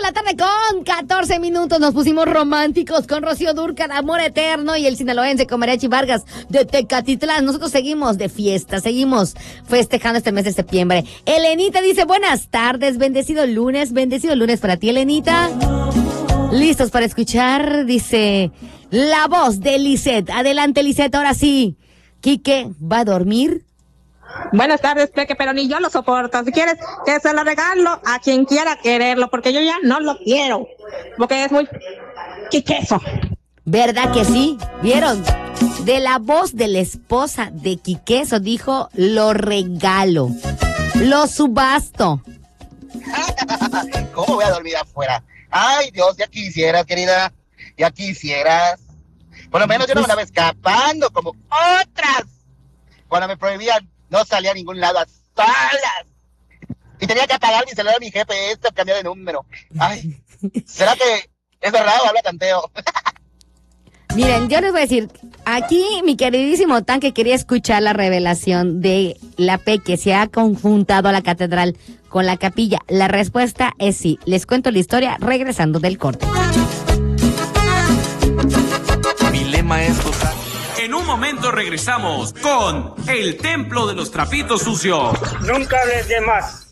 la tarde con 14 minutos. Nos pusimos románticos con Rocío Dúrcal, Amor Eterno, y el sinaloense con Mariachi Vargas de Tecatitlán. Nosotros seguimos de fiesta, seguimos festejando este mes de septiembre. Elenita dice, buenas tardes, bendecido lunes para ti, Elenita. Listos para escuchar, dice, la voz de Lisette. Adelante, Lisette, ahora sí. Quique, ¿va a dormir? Buenas tardes, Peque, pero ni yo lo soporto. Si quieres que se lo regalo a quien quiera quererlo, porque yo ya no lo quiero, porque es muy quiqueso. ¿Verdad que sí? ¿Vieron? De la voz de la esposa de Quiqueso dijo, lo regalo, lo subasto. ¿Cómo voy a dormir afuera? Ay, Dios, ya quisieras, querida, ya quisieras. Por lo menos yo no me andaba escapando como otras. Cuando me prohibían, no salía a ningún lado a solas. Y tenía que apagar mi celular, mi GPS, o cambiar de número. Ay, ¿será que es verdad o habla tanteo? Miren, yo les voy a decir, aquí mi queridísimo Tanque quería escuchar la revelación de la P que se ha conjuntado a la catedral con la capilla. La respuesta es sí. Les cuento la historia regresando del corte. Mi lema es gozar. En un momento regresamos con el Templo de los Trapitos Sucios. Nunca hables de más.